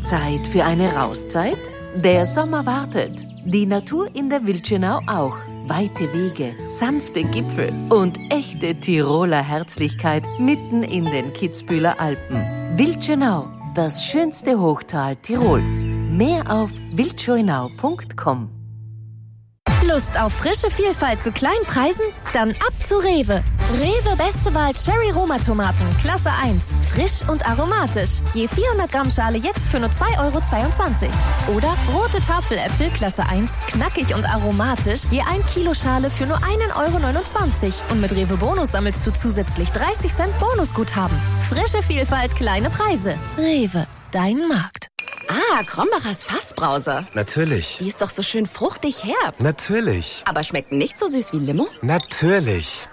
Zeit für eine Rauszeit? Der Sommer wartet. Die Natur in der Wildschönau auch. Weite Wege, sanfte Gipfel und echte Tiroler Herzlichkeit mitten in den Kitzbüheler Alpen. Wildschönau, das schönste Hochtal Tirols. Mehr auf wildschönau.com. Lust auf frische Vielfalt zu kleinen Preisen? Dann ab zu Rewe. Rewe Beste Wahl Cherry Roma Tomaten, Klasse 1. Frisch und aromatisch. Je 400 Gramm Schale jetzt für nur 2,22 €. Oder rote Tafeläpfel, Klasse 1. Knackig und aromatisch. Je 1 Kilo Schale für nur 1,29 €. Und mit Rewe Bonus sammelst du zusätzlich 30 Cent Bonusguthaben. Frische Vielfalt, kleine Preise. Rewe, dein Markt. Ah, Krombacher's Fassbrause. Natürlich. Die ist doch so schön fruchtig herb. Natürlich. Aber schmeckt nicht so süß wie Limo? Natürlich.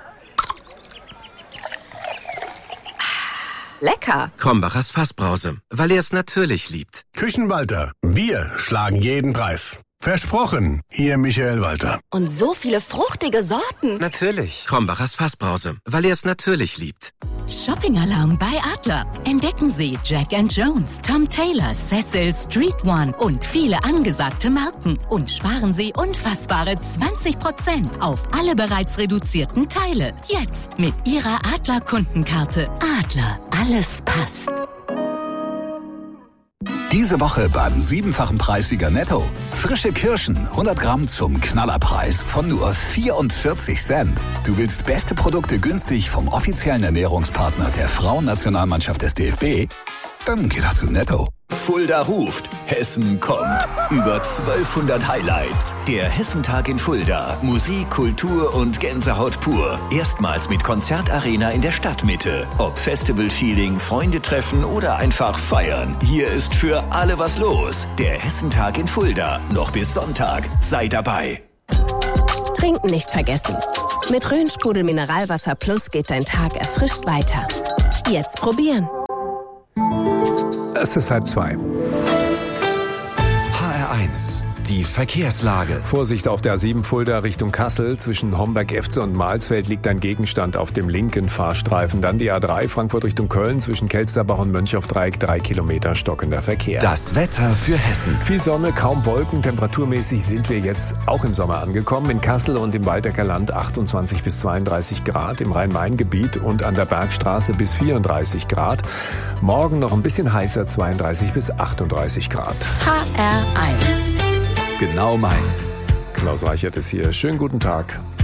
Lecker. Krombacher's Fassbrause, weil er es natürlich liebt. Küchenwalter, wir schlagen jeden Preis. Versprochen, Ihr Michael Walter. Und so viele fruchtige Sorten. Natürlich. Krombacher's Fassbrause, weil er es natürlich liebt. Shopping-Alarm bei Adler. Entdecken Sie Jack & Jones, Tom Taylor, Cecil, Street One und viele angesagte Marken. Und sparen Sie unfassbare 20% auf alle bereits reduzierten Teile. Jetzt mit Ihrer Adler-Kundenkarte. Adler, alles passt. Diese Woche beim 7-fachen Preissieger Netto. Frische Kirschen, 100 Gramm zum Knallerpreis von nur 44 Cent. Du willst beste Produkte günstig vom offiziellen Ernährungspartner der Frauennationalmannschaft des DFB? Dann geh doch zu Netto. Fulda ruft, Hessen kommt. Über 1200 Highlights. Der Hessentag in Fulda. Musik, Kultur und Gänsehaut pur. Erstmals mit Konzertarena in der Stadtmitte. Ob Festival-Feeling, Freunde treffen oder einfach feiern. Hier ist für alle was los. Der Hessentag in Fulda. Noch bis Sonntag. Sei dabei. Trinken nicht vergessen. Mit Rhön-Sprudel Mineralwasser Plus geht dein Tag erfrischt weiter. Jetzt probieren. Es ist 1:30. HR1, die Verkehrslage. Vorsicht auf der A7 Fulda Richtung Kassel. Zwischen Homberg-Efze und Mahlsfeld liegt ein Gegenstand auf dem linken Fahrstreifen. Dann die A3 Frankfurt Richtung Köln. Zwischen Kelsterbach und Mönchaufdreieck 3 Kilometer stockender Verkehr. Das Wetter für Hessen. Viel Sonne, kaum Wolken. Temperaturmäßig sind wir jetzt auch im Sommer angekommen. In Kassel und im Waldecker Land 28 bis 32 Grad. Im Rhein-Main-Gebiet und an der Bergstraße bis 34 Grad. Morgen noch ein bisschen heißer, 32 bis 38 Grad. HR1. Genau meins. Klaus Reichert ist hier. Schönen guten Tag.